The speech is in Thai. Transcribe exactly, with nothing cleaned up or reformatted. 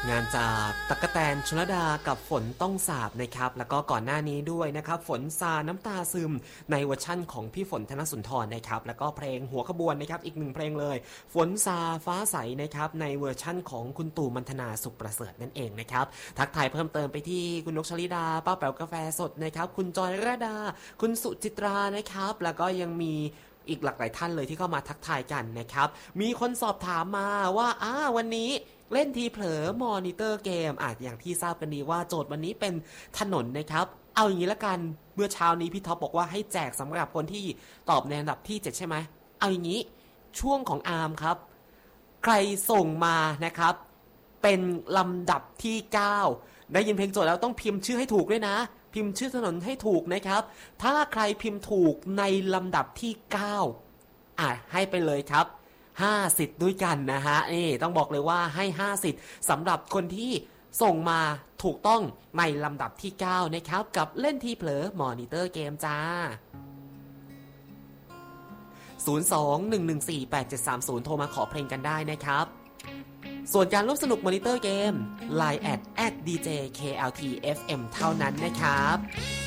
งานจากตั๊กแตนชลดากับฝนต้องสาบนะครับแล้วก็ก่อนหน้านี้ด้วยนะครับฝนซาน้ำตาซึมในเวอร์ชั่นของพี่ฝนธนสุนทรนะครับแล้วก็เพลงหัวขบวนนะครับอีกหนึ่งเพลงเลยฝนซาฟ้าใสนะครับในเวอร์ชั่นของคุณตู่มัณฑนาสุขประเสริฐนั่นเองนะครับทักทายเพิ่มเติมไปที่คุณนกชลิดาป้าแป๋วกาแฟสดนะครับคุณจอยระดาคุณสุจิตรานะครับแล้วก็ยังมีอีกหลากหลายท่านเลยที่เข้ามาทักทายกันนะครับมีคนสอบถามมาว่าอ้าวันนี้เล่นทีเผลอมอนิเตอร์เกมอาจอย่างที่ทราบกันดีว่าโจทย์วันนี้เป็นถนนนะครับเอาอย่างนี้ละกันเมื่อเช้านี้พี่ท็อปบอกว่าให้แจกสำหรับคนที่ตอบในอันดับที่เจ็ดใช่ไหมเอาอย่างนี้ช่วงของอาร์มครับใครส่งมานะครับเป็นลำดับที่เก้าได้ยินเพลงโจทย์แล้วต้องพิมพ์ชื่อให้ถูกด้วยนะพิมพ์ชื่อถนนให้ถูกนะครับถ้าใครพิมพ์ถูกในลำดับที่เก้าอ่ะให้ไปเลยครับห้าสิทธิ์ด้วยกันนะฮะนี่ต้องบอกเลยว่าให้ห้าสิทธิ์สำหรับคนที่ส่งมาถูกต้องในลำดับที่เก้านะครับกับเล่นทีเผลอมอนิเตอร์เกมจ้าศูนย์ สอง หนึ่ง หนึ่ง สี่ แปด เจ็ด สาม ศูนย์โทรมาขอเพลงกันได้นะครับส่วนการร่วมสนุกมอนิเตอร์เกม ไลน์ แอท แอท ดี เจ เค แอล ที เอฟ เอ็ม เท่านั้นนะครับ